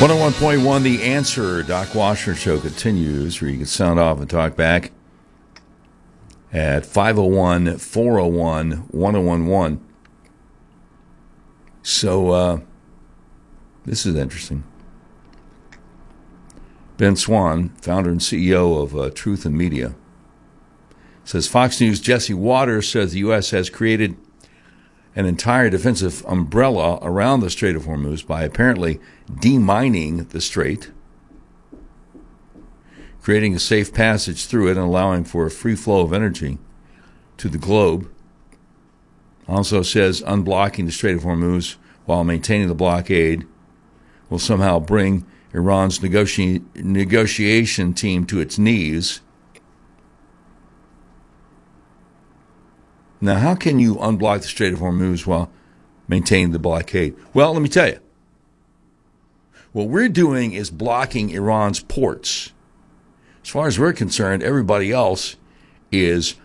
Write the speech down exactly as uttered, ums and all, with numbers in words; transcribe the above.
one oh one point one The Answer. Doc Washer Show continues, where you can sound off and talk back at five oh one, four oh one, one oh one one. So, uh, this is interesting. Ben Swann, founder and C E O of uh, Truth in Media, says Fox News' Jesse Waters says the U S has created an entire defensive umbrella around the Strait of Hormuz by apparently demining the strait, creating a safe passage through it and allowing for a free flow of energy to the globe. Also says unblocking the Strait of Hormuz while maintaining the blockade will somehow bring Iran's negoti- negotiation team to its knees. Now, how can you unblock the Strait of Hormuz while maintaining the blockade? Well, let me tell you. What we're doing is blocking Iran's ports. As far as we're concerned, everybody else is